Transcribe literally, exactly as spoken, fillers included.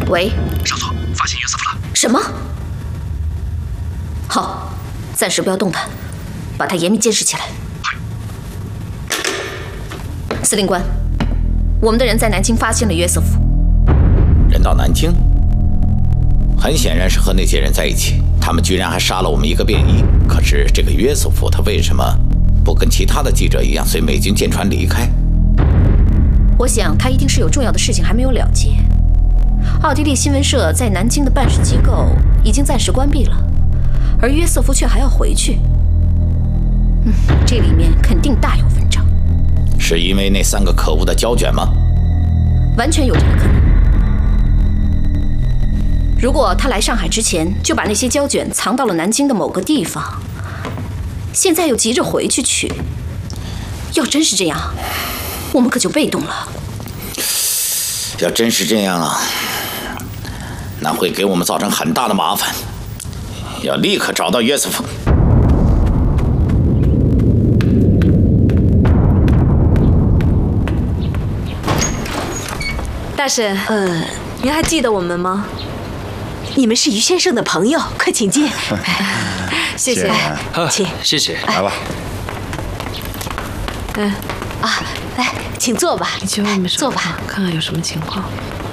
喂， 少佐，发现约瑟夫了。 什么？好，暂时不要动弹，把他严密监视起来。司令官，我们的人在南京发现了约瑟夫。 人到南京，很显然是和那些人在一起。他们居然还杀了我们一个便衣。可是这个约瑟夫，他为什么不跟其他的记者一样随美军舰船离开？ 我想他一定是有重要的事情还没有了结。奥地利新闻社在南京的办事机构已经暂时关闭了，而约瑟夫却还要回去。嗯，这里面肯定大有文章。 是因为那三个可恶的胶卷吗？ 完全有这个可能。如果他来上海之前就把那些胶卷藏到了南京的某个地方，现在又急着回去取，要真是这样，我们可就被动了。 要真是这样啊，那会给我们造成很大的麻烦。要立刻找到约瑟夫。 大婶， 呃， 您还记得我们吗？ 你们是于先生的朋友，快请进。 谢谢， 请， 谢谢。 来吧。 嗯， 啊，来，请坐吧。 你去外面坐吧， 看看有什么情况。